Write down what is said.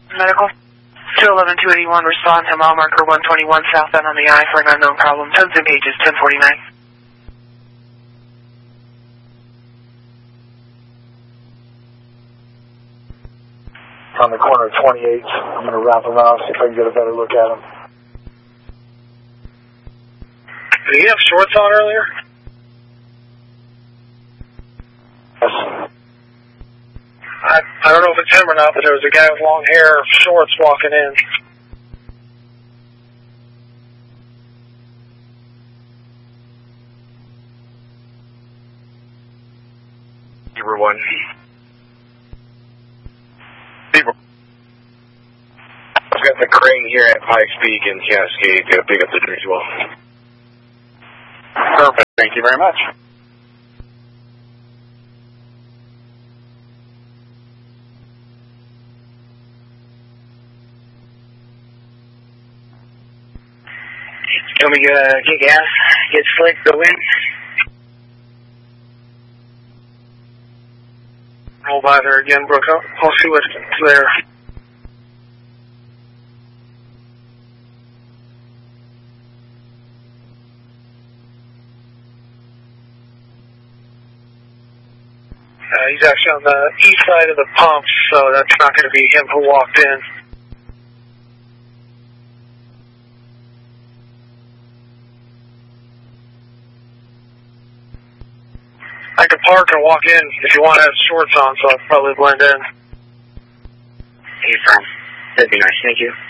Medical. 211-281, respond to mile marker 121 southbound on the I for an unknown problem. Tons and gauges, 1049. On the corner of 28th. I'm going to wrap around, see if I can get a better look at him. Did he have shorts on earlier? Yes. I don't know if it's him or not, but there was a guy with long hair, shorts walking in. Beaver 1. Beaver. I've got the crane here at Pikes Peak and Cascade to pick up the dinner as well. Perfect. Thank you very much. Can we get gas, get slick, go in? Roll by there again, Brooke. I'll see what's there. He's actually on the east side of the pump, so that's not going to be him who walked in. I could park and walk in if you want to have shorts on, so I'll probably blend in. Hey, firm. That'd be nice, thank you.